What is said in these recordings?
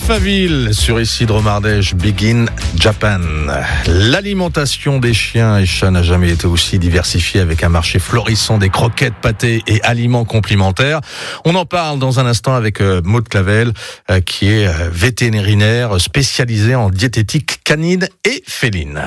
Alphaville sur Isidre Mardèche, Begin Japan. L'alimentation des chiens et chats n'a jamais été aussi diversifiée avec un marché florissant des croquettes, pâtés et aliments complémentaires. On en parle dans un instant avec Maud Clavel qui est vétérinaire spécialisée en diététique canine et féline.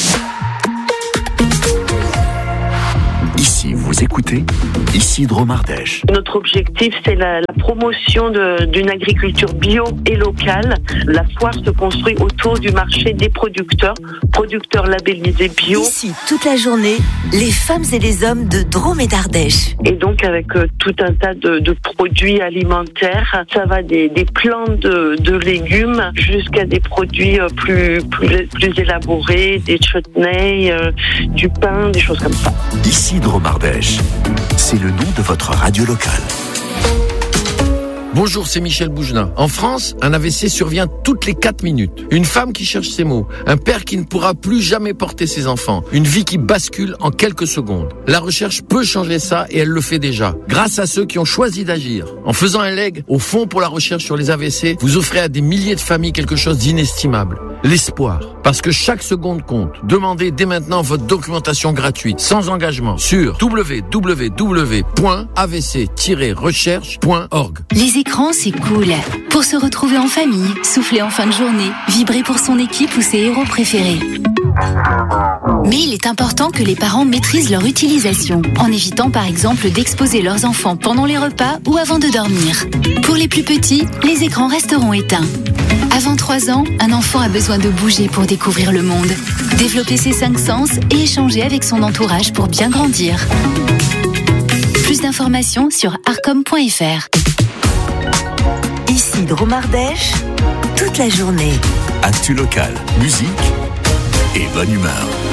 Ici, vous écoutez Isidre Mardèche. Notre objectif, c'est la promotion d'une agriculture bio et locale. La foire se construit autour du marché des producteurs labellisés bio. Ici, toute la journée, les femmes et les hommes de Drôme et d'Ardèche. Et donc, avec tout un tas de produits alimentaires, ça va des plants de légumes jusqu'à des produits plus élaborés, des chutneys, du pain, des choses comme ça. Isidre Mardèche, c'est le nom de votre radio locale. Bonjour, c'est Michel Bougenat. En France, un AVC survient toutes les 4 minutes. Une femme qui cherche ses mots, un père qui ne pourra plus jamais porter ses enfants, une vie qui bascule en quelques secondes. La recherche peut changer ça et elle le fait déjà, grâce à ceux qui ont choisi d'agir. En faisant un leg au Fonds pour la recherche sur les AVC, vous offrez à des milliers de familles quelque chose d'inestimable. L'espoir. Parce que chaque seconde compte. Demandez dès maintenant votre documentation gratuite, sans engagement, sur www.avc-recherche.org. Les écrans, c'est cool. Pour se retrouver en famille, souffler en fin de journée, vibrer pour son équipe ou ses héros préférés. Mais il est important que les parents maîtrisent leur utilisation, en évitant par exemple d'exposer leurs enfants pendant les repas ou avant de dormir. Pour les plus petits, les écrans resteront éteints. Avant 3 ans, un enfant a besoin de bouger pour découvrir le monde, développer ses 5 sens et échanger avec son entourage pour bien grandir. Plus d'informations sur arcom.fr. Isidre Mardèche, toute la journée. Actu local, musique et bonne humeur.